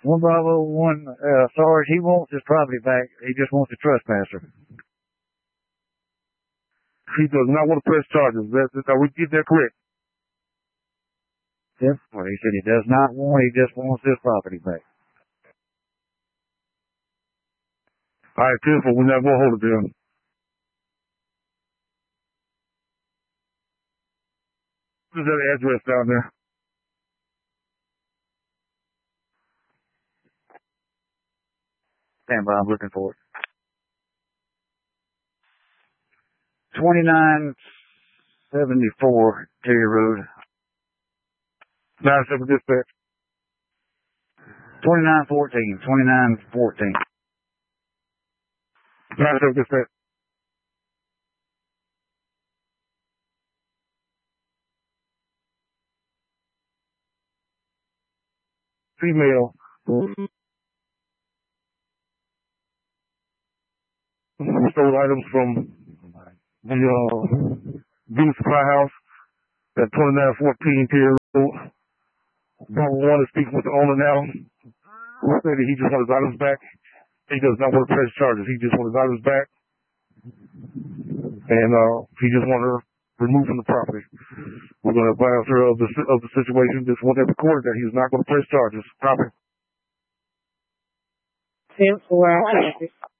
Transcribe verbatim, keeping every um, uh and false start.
One Bravo One, uh, Sarge, he wants his property back. He just wants a trespasser. He does not want to press charges. That's, are we get that correct? Yep. Well, he said he does not want, he just wants his property back. All right, ten four, we're not going to hold it down. What is that address down there? Stand by, I'm looking for it. twenty-nine seventy-four Terry Road. nine seven dispatch. twenty-nine fourteen. twenty-nine fourteen. nine seven dispatch. Female. Stole items from the uh, Venus Supply House at twenty-nine fourteen Terry Road. Bravo One is speaking with the owner now. Who said that he just wants his items back. He does not want to press charges. He just wants his items back. And uh, he just wants her removed from the property. We're going to advise her of the, of the situation. Just want that recorded that he's not going to press charges. Copy. ten four.